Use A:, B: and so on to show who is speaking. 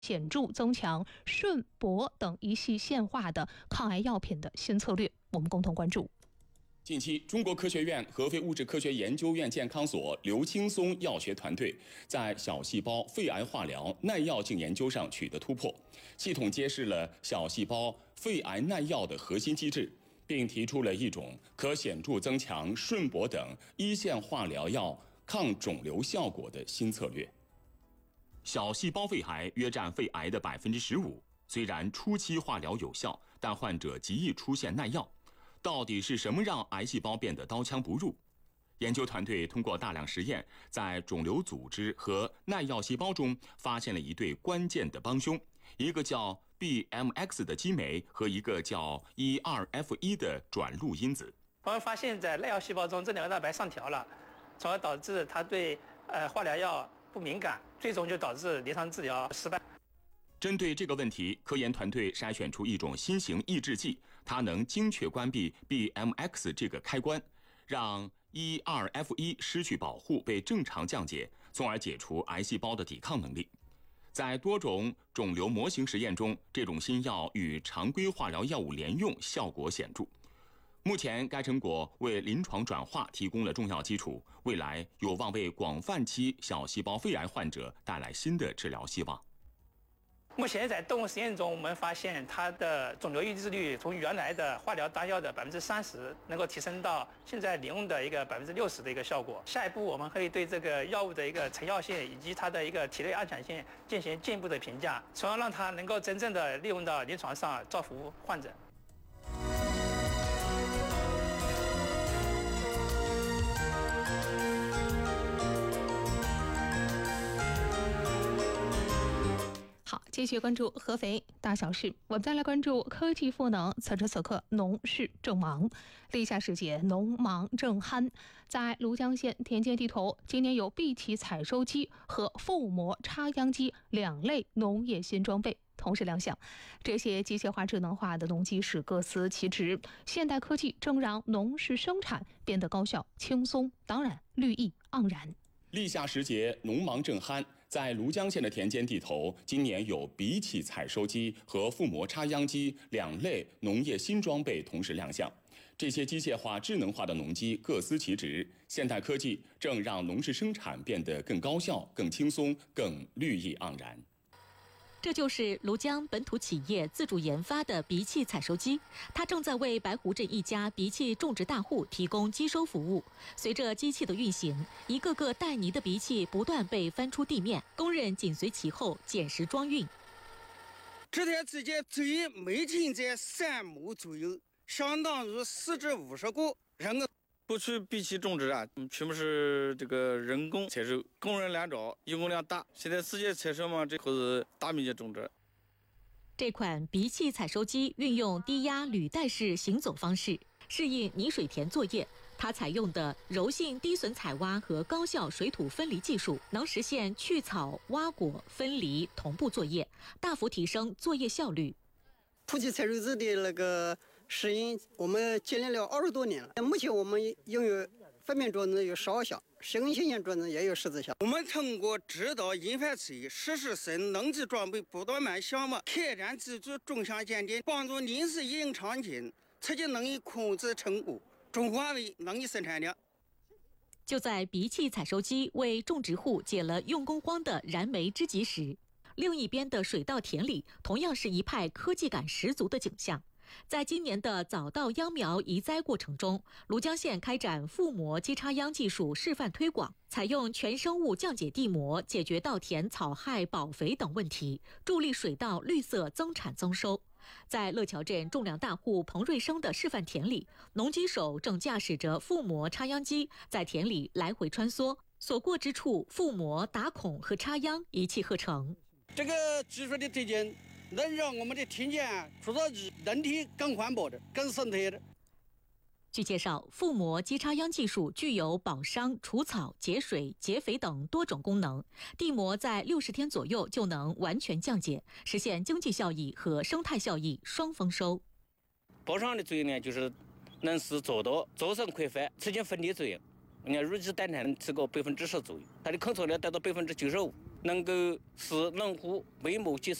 A: 显著增强顺铂等一系线化的抗癌药品的新策略。我们共同关注。
B: 近期，中国科学院合肥物质科学研究院健康所刘青松药学团队在小细胞肺癌化疗耐药性研究上取得突破，系统揭示了小细胞肺癌耐药的核心机制，并提出了一种可显著增强顺铂等一线化疗药抗肿瘤效果的新策略。小细胞肺癌约占肺癌的15%，虽然初期化疗有效，但患者极易出现耐药。到底是什么让癌细胞变得刀枪不入？研究团队通过大量实验，在肿瘤组织和耐药细胞中发现了一对关键的帮凶，一个叫 BMX 的激酶和一个叫 E2F1 的转录因子。
C: 我们发现，在耐药细胞中，这两个蛋白上调了，从而导致它对化疗药不敏感，最终就导致临床治疗失败。
B: 针对这个问题，科研团队筛选出一种新型抑制剂，它能精确关闭 BMX 这个开关，让 E2F1 失去保护，被正常降解，从而解除癌细胞的抵抗能力。在多种肿瘤模型实验中，这种新药与常规化疗药物联用，效果显著。目前，该成果为临床转化提供了重要基础，未来有望为广泛期小细胞肺癌患者带来新的治疗希望。
C: 目前在动物实验中，我们发现它的肿瘤抑制率从原来的化疗单药的30%，能够提升到现在临用的一个60%的一个效果。下一步我们可以对这个药物的一个成药性以及它的一个体内安全性进行进一步的评价，从而让它能够真正的利用到临床上，造福患者。
A: 好，继续关注合肥大小事。我们再来关注科技赋能。此时此刻，农事正忙，立夏时节，农忙正酣。在庐江县田间地头，今年有碧起采收机和覆膜插秧机2类农业新装备同时亮相。这些机械化、智能化的农机使各司其职，现代科技正让农事生产变得高效、轻松，当然绿意盎然。
B: 立夏时节，农忙正酣。在庐江县的田间地头，今年有比起采收机和覆膜插秧机2类农业新装备同时亮相。这些机械化、智能化的农机各司其职，现代科技正让农事生产变得更高效、更轻松、更绿意盎然。
D: 这就是庐江本土企业自主研发的鼻气采收机，它正在为白湖镇一家鼻气种植大户提供机收服务。随着机器的运行，一个个带泥的鼻气不断被翻出地面，工人紧随其后捡拾装运。
E: 这台机械最每天在3亩左右，相当于40至50个人。
F: 过去比起种植啊，全部是这个人工采收，工人难找，用工量大。现在直接采收嘛，这可是大面积种植。
D: 这款鼻气采收机运用低压履带式行走方式，适应泥水田作业。它采用的柔性低损采挖和高效水土分离技术，能实现去草、挖果、分离同步作业，大幅提升作业效率。
G: 普及采收机的那个适应，我们建立了20多年了。目前我们拥有分辨装置有12项，声显现装置也有14项。
E: 我们通过指导研发车、实施新农机装备不断版项目，开展自主纵向检定，帮助临时应用场景，促进农业控制成果，转化为农业生产量。
D: 就在鼻气采收机为种植户解了用工荒的燃眉之急时，另一边的水稻田里同样是一派科技感十足的景象。在今年的早稻秧苗移栽过程中，庐江县开展覆膜机插秧技术示范推广，采用全生物降解地膜，解决稻田草害、保肥等问题，助力水稻绿色增产增收。在乐桥镇种粮大户彭瑞生的示范田里，农机手正驾驶着覆膜插秧机在田里来回穿梭，所过之处，覆膜、打孔和插秧一气呵成。
E: 这个技术的推进能让我们的田间除草机人体更环保的、更生态的。
D: 据介绍，覆膜机插秧技术具有保墒、除草、节水、节肥等多种功能，地膜在60天左右就能完全降解，实现经济效益和生态效益双丰收。
H: 保墒的作用呢，就是能使做到早生快繁，促进分离作用。你看，乳基单碳能提高10%左右，它的抗草量达到95%。 能够使农户眉目既